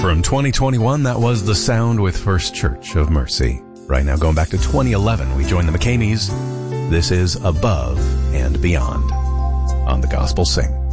From 2021, that was The Sound with First Church of Mercy. Right now, going back to 2011, we join the McCameys. This is Above and Beyond on The Gospel Sing.